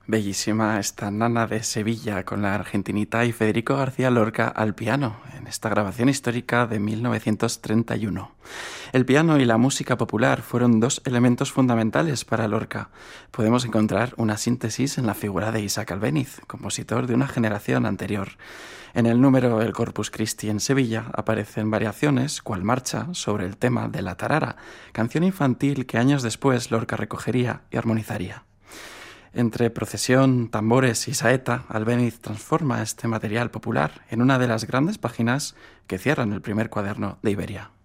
Bellísima esta Nana de Sevilla con la argentinita y Federico García Lorca al piano, en esta grabación histórica de 1931. El piano y la música popular fueron dos elementos fundamentales para Lorca. Podemos encontrar una síntesis en la figura de Isaac Albéniz, compositor de una generación anterior. En el número El Corpus Christi en Sevilla aparecen variaciones, cual marcha, sobre el tema de la tarara, canción infantil que años después Lorca recogería y armonizaría. Entre procesión, tambores y saeta, Albéniz transforma este material popular en una de las grandes páginas que cierran el primer cuaderno de Iberia.